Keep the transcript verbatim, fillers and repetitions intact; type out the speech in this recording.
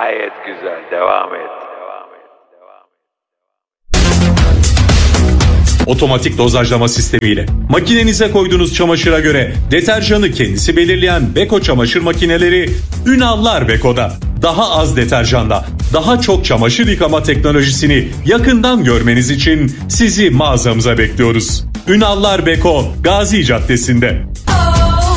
Gayet güzel. Devam et. Otomatik dozajlama sistemiyle makinenize koyduğunuz çamaşıra göre deterjanı kendisi belirleyen Beko çamaşır makineleri Ünallar Beko'da. Daha az deterjanla daha çok çamaşır yıkama teknolojisini yakından görmeniz için sizi mağazamıza bekliyoruz. Ünallar Beko, Gazi Caddesi'nde.